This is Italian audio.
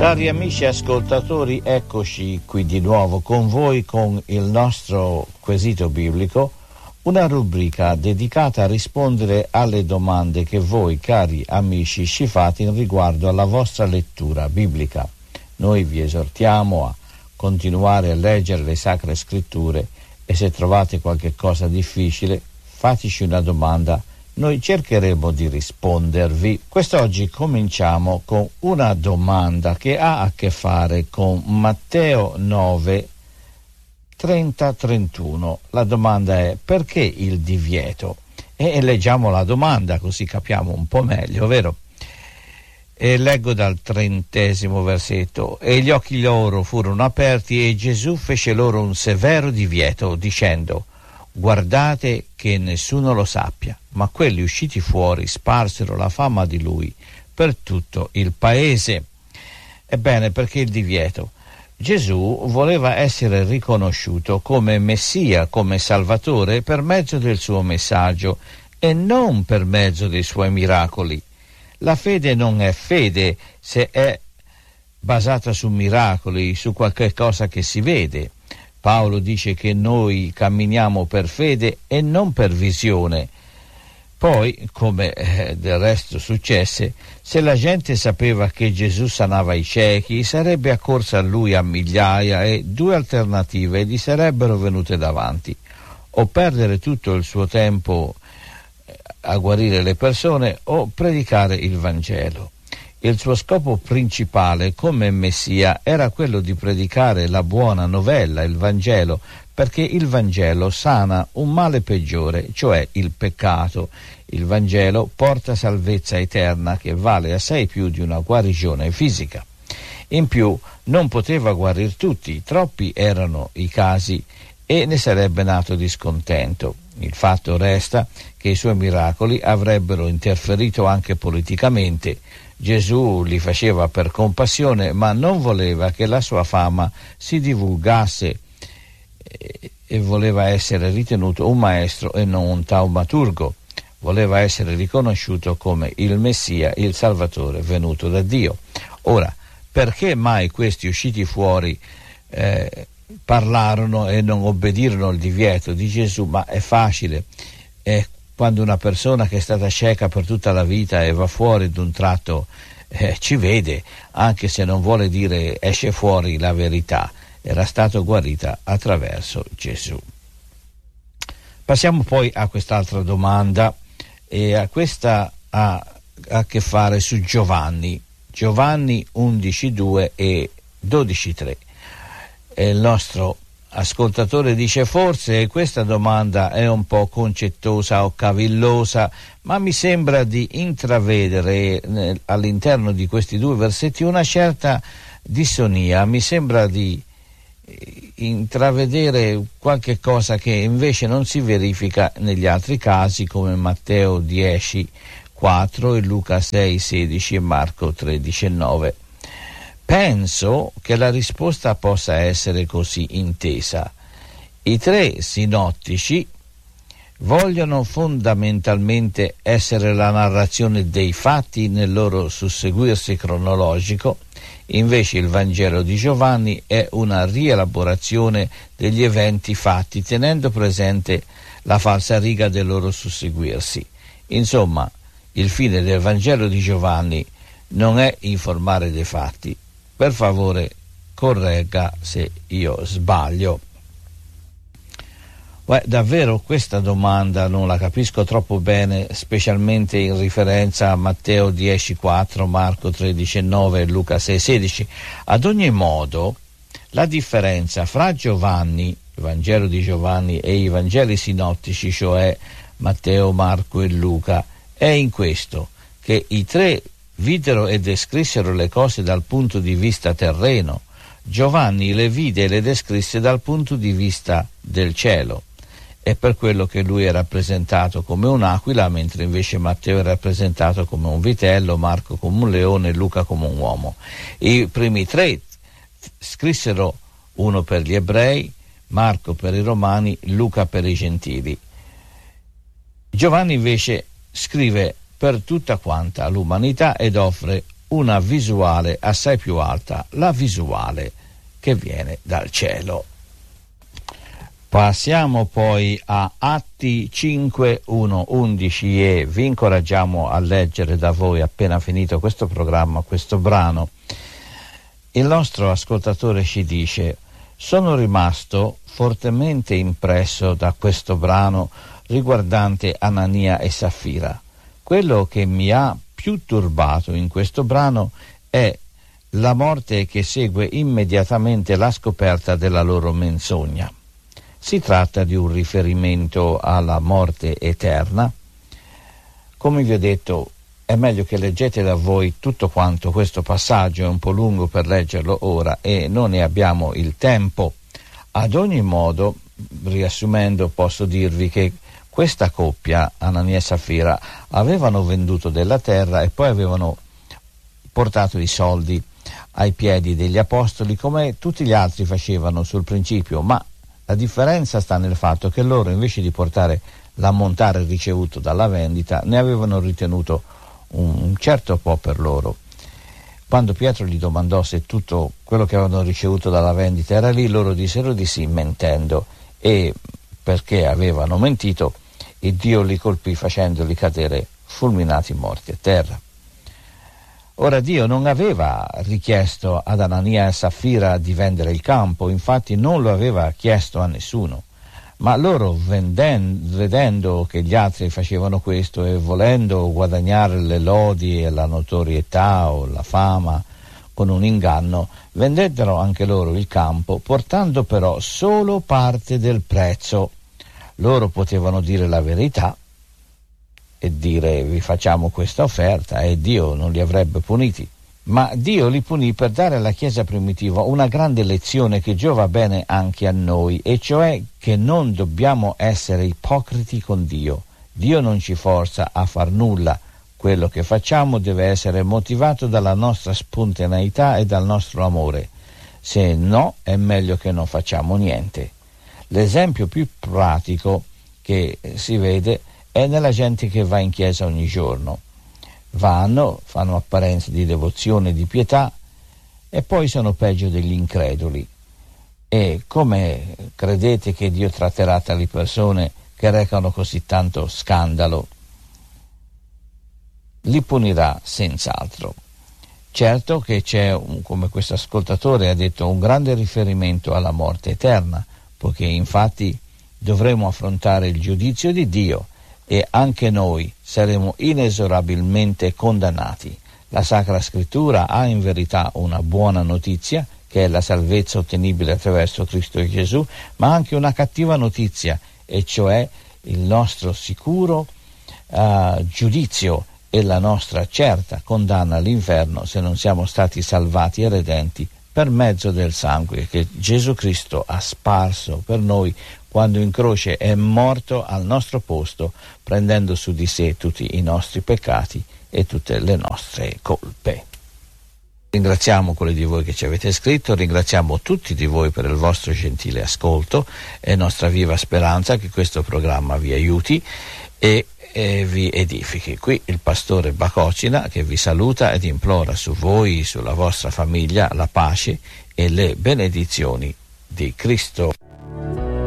Cari amici ascoltatori, eccoci qui di nuovo con voi con il nostro quesito biblico, una rubrica dedicata a rispondere alle domande che voi, cari amici, ci fate in riguardo alla vostra lettura biblica. Noi vi esortiamo a continuare a leggere le Sacre Scritture e se trovate qualche cosa difficile, fateci una domanda. Noi cercheremo di rispondervi. Quest'oggi cominciamo con una domanda che ha a che fare con Matteo 9, 30-31. La domanda è: perché il divieto? E leggiamo la domanda così capiamo un po' meglio, vero? E leggo dal 30° versetto. E gli occhi loro furono aperti e Gesù fece loro un severo divieto, dicendo: guardate che nessuno lo sappia. Ma quelli usciti fuori sparsero la fama di lui per tutto il paese. Ebbene, perché il divieto? Gesù voleva essere riconosciuto come Messia, come Salvatore, per mezzo del suo messaggio e non per mezzo dei suoi miracoli. La fede non è fede se è basata su miracoli, su qualche cosa che si vede. Paolo dice che noi camminiamo per fede e non per visione. Poi, come del resto successe, se la gente sapeva che Gesù sanava i ciechi, sarebbe accorsa a lui a migliaia e due alternative gli sarebbero venute davanti: o perdere tutto il suo tempo a guarire le persone o predicare il Vangelo. Il suo scopo principale come Messia era quello di predicare la buona novella, il Vangelo, perché il Vangelo sana un male peggiore, cioè il peccato. Il Vangelo porta salvezza eterna che vale assai più di una guarigione fisica. In più non poteva guarir tutti, troppi erano i casi e ne sarebbe nato discontento. Il fatto resta che i suoi miracoli avrebbero interferito anche politicamente. Gesù li faceva per compassione, ma non voleva che la sua fama si divulgasse e voleva essere ritenuto un maestro e non un taumaturgo. Voleva essere riconosciuto come il Messia, il Salvatore venuto da Dio. Ora, perché mai questi usciti fuori parlarono e non obbedirono al divieto di Gesù? Ma è facile. Quando una persona che è stata cieca per tutta la vita e va fuori d'un tratto ci vede, anche se non vuole dire, esce fuori la verità, era stata guarita attraverso Gesù. Passiamo poi a quest'altra domanda, e a questa ha a che fare su Giovanni 11:2 e 12:3. Il nostro ascoltatore dice: forse questa domanda è un po' concettosa o cavillosa, ma mi sembra di intravedere all'interno di questi due versetti una certa dissonia, mi sembra di intravedere qualche cosa che invece non si verifica negli altri casi, come Matteo 10:4 e Luca 6:16 e Marco 13:9. Penso che la risposta possa essere così intesa. I tre sinottici vogliono fondamentalmente essere la narrazione dei fatti nel loro susseguirsi cronologico, invece il Vangelo di Giovanni è una rielaborazione degli eventi fatti tenendo presente la falsariga del loro susseguirsi. Insomma, il fine del Vangelo di Giovanni non è informare dei fatti. Per favore, corregga se io sbaglio. Davvero questa domanda non la capisco troppo bene, specialmente in riferenza a Matteo 10:4, Marco 13:9 e Luca 6:16. Ad ogni modo, la differenza fra Giovanni, il Vangelo di Giovanni, e i Vangeli sinottici, cioè Matteo, Marco e Luca, è in questo, che i tre videro e descrissero le cose dal punto di vista terreno. Giovanni le vide e le descrisse dal punto di vista del cielo. È per quello che lui è rappresentato come un'aquila, mentre invece Matteo è rappresentato come un vitello, Marco come un leone e Luca come un uomo. I primi tre scrissero, uno per gli ebrei, Marco per i romani, Luca per i gentili. Giovanni invece scrive per tutta quanta l'umanità ed offre una visuale assai più alta, la visuale che viene dal cielo. Passiamo poi a Atti 5, 1, 11 e vi incoraggiamo a leggere da voi appena finito questo programma, questo brano. Il nostro ascoltatore ci dice: sono rimasto fortemente impresso da questo brano riguardante Anania e Saffira. Quello che mi ha più turbato in questo brano è la morte che segue immediatamente la scoperta della loro menzogna. Si tratta di un riferimento alla morte eterna. Come vi ho detto, è meglio che leggete da voi tutto quanto questo passaggio, è un po' lungo per leggerlo ora e non ne abbiamo il tempo. Ad ogni modo, riassumendo, posso dirvi che questa coppia, Anania e Saffira, avevano venduto della terra e poi avevano portato i soldi ai piedi degli apostoli come tutti gli altri facevano sul principio, ma la differenza sta nel fatto che loro, invece di portare l'ammontare ricevuto dalla vendita, ne avevano ritenuto un certo po' per loro. Quando Pietro gli domandò se tutto quello che avevano ricevuto dalla vendita era lì, loro dissero di sì, mentendo, e perché avevano mentito, e Dio li colpì facendoli cadere fulminati morti a terra. Ora Dio non aveva richiesto ad Anania e Saffira di vendere il campo, infatti non lo aveva chiesto a nessuno, ma loro vedendo che gli altri facevano questo e volendo guadagnare le lodi e la notorietà o la fama con un inganno, vendettero anche loro il campo, portando però solo parte del prezzo. Loro potevano dire la verità e dire: vi facciamo questa offerta, e Dio non li avrebbe puniti. Ma Dio li punì per dare alla Chiesa primitiva una grande lezione che giova bene anche a noi, e cioè che non dobbiamo essere ipocriti con Dio. Dio non ci forza a far nulla. Quello che facciamo deve essere motivato dalla nostra spontaneità e dal nostro amore. Se no, è meglio che non facciamo niente. L'esempio più pratico che si vede è nella gente che va in chiesa ogni giorno. Vanno, fanno apparenze di devozione e di pietà e poi sono peggio degli increduli. E come credete che Dio tratterà tali persone che recano così tanto scandalo? Li punirà senz'altro. Certo che c'è, come questo ascoltatore ha detto, un grande riferimento alla morte eterna, poiché infatti dovremo affrontare il giudizio di Dio e anche noi saremo inesorabilmente condannati. La Sacra Scrittura ha in verità una buona notizia, che è la salvezza ottenibile attraverso Cristo Gesù, ma anche una cattiva notizia, e cioè il nostro sicuro giudizio e la nostra certa condanna all'inferno se non siamo stati salvati e redenti per mezzo del sangue che Gesù Cristo ha sparso per noi quando in croce è morto al nostro posto, prendendo su di sé tutti i nostri peccati e tutte le nostre colpe. Ringraziamo quelli di voi che ci avete scritto, ringraziamo tutti di voi per il vostro gentile ascolto. È nostra viva speranza che questo programma vi aiuti e vi edifichi. Qui il pastore Bacocina che vi saluta ed implora su voi, sulla vostra famiglia, la pace e le benedizioni di Cristo.